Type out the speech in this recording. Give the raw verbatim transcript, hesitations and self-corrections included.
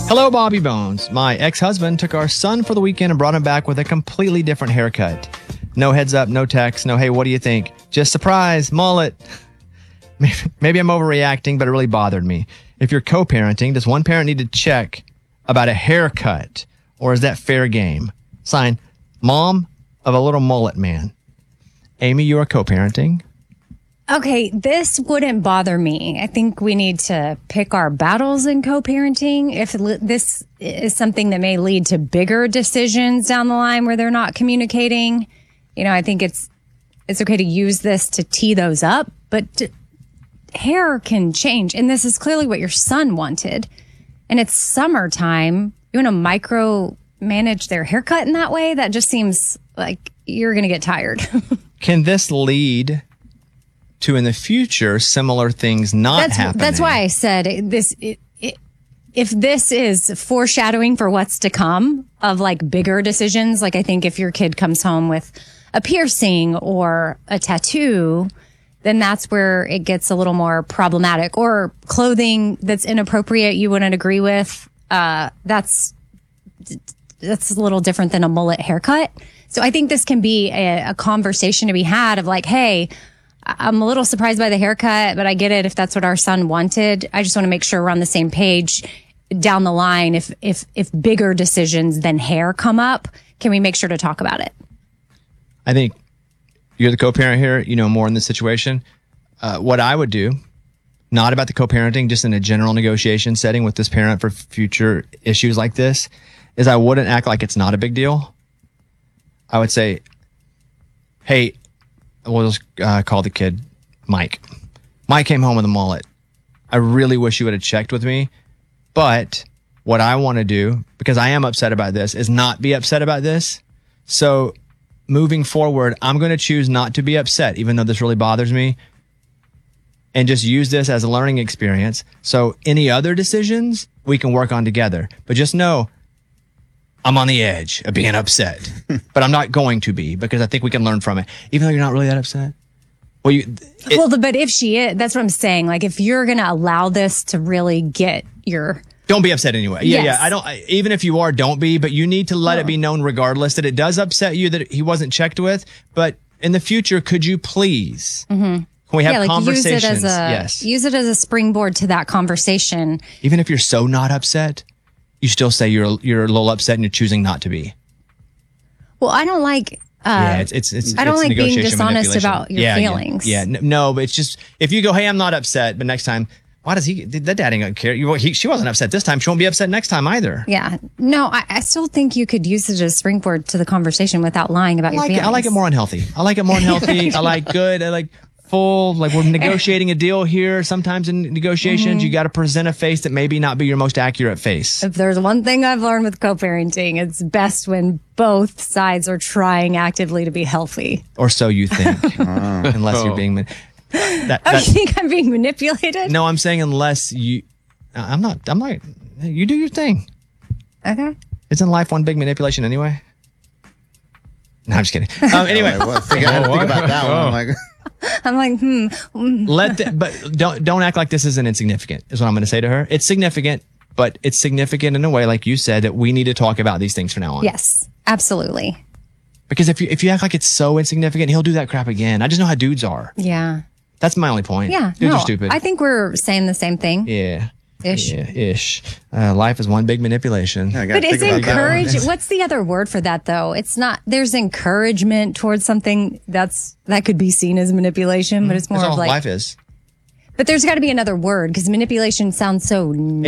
Hello, Bobby Bones. My ex-husband took our son for the weekend and brought him back with a completely different haircut. No heads up, no text, no, hey, what do you think? Just surprise, mullet. Maybe I'm overreacting, but it really bothered me. If you're co-parenting, does one parent need to check about a haircut, or is that fair game? Sign, mom of a little mullet man. Amy, you are co-parenting. Okay, this wouldn't bother me. I think we need to pick our battles in co-parenting. If li- this is something that may lead to bigger decisions down the line where they're not communicating, you know, I think it's it's okay to use this to tee those up. But to, hair can change, and this is clearly what your son wanted. And it's summertime. You want to micro manage their haircut in that way? That just seems like you're going to get tired. Can this lead to, in the future, similar things not that's, happening? That's why I said it, this. It, it, if this is foreshadowing for what's to come of like bigger decisions, like I think if your kid comes home with a piercing or a tattoo, then that's where it gets a little more problematic. Or clothing that's inappropriate you wouldn't agree with. Uh, that's that's a little different than a mullet haircut. So I think this can be a, a conversation to be had of like, hey, I'm a little surprised by the haircut, but I get it if that's what our son wanted. I just want to make sure we're on the same page down the line. If if if bigger decisions than hair come up, can we make sure to talk about it? I think you're the co-parent here. You know more in this situation. Uh, what I would do, not about the co-parenting, just in a general negotiation setting with this parent for future issues like this, is I wouldn't act like it's not a big deal. I would say, hey, we'll just uh, call the kid Mike. Mike came home with a mullet. I really wish you would have checked with me. But what I want to do, because I am upset about this, is not be upset about this. So moving forward, I'm going to choose not to be upset, even though this really bothers me, and just use this as a learning experience. So any other decisions we can work on together. But just know, I'm on the edge of being upset, but I'm not going to be, because I think we can learn from it, even though you're not really that upset. Well, you, it, well, the, but if she is, that's what I'm saying. Like, if you're going to allow this to really get your, don't be upset anyway. Yeah, Yes. yeah. I don't. I, even if you are, don't be. But you need to let Oh. it be known, regardless, that it does upset you that he wasn't checked with. But in the future, could you please? Mm-hmm. Can we have yeah, like conversations? use it as a yes. use it as a springboard to that conversation. Even if you're so not upset, you still say you're you're a little upset and you're choosing not to be. Well, I don't like. Uh, yeah, it's it's it's. I don't it's like being negotiation dishonest manipulation. about your yeah, feelings. Yeah, yeah. No, but it's just if you go, hey, I'm not upset, but next time, why does he? That dad ain't gonna care. You, he, she wasn't upset this time. She won't be upset next time either. Yeah. No, I, I still think you could use it as a springboard to the conversation without lying about I your like feelings. it. I like it more unhealthy. I like it more unhealthy. I like good. I like full. Like we're negotiating a deal here. Sometimes in negotiations, Mm-hmm. you got to present a face that maybe not be your most accurate face. If there's one thing I've learned with co-parenting, it's best when both sides are trying actively to be healthy. Or so you think, unless you're being. Man- that, Oh, that, you think I'm being manipulated? no, I'm saying unless you. I'm not. I'm not. You do your thing. Okay. Isn't life one big manipulation anyway? No, I'm just kidding. Um, anyway, Well, I think I had to think about that one. I'm like, I'm like, hmm. let the, but don't don't act like this isn't insignificant. Is what I'm going to say to her. It's significant, but it's significant in a way, like you said, that we need to talk about these things from now on. Yes, absolutely. Because if you if you act like it's so insignificant, he'll do that crap again. I just know how dudes are. Yeah. That's my only point. Yeah. Dudes no, are stupid. I think we're saying the same thing. yeah. Ish. Yeah, ish. Uh, life is one big manipulation. I gotta But is think about that one. encourage? What's the other word for that though? It's not. There's encouragement towards something that's that could be seen as manipulation, but it's more That's of all like. life is. But there's got to be another word because manipulation sounds so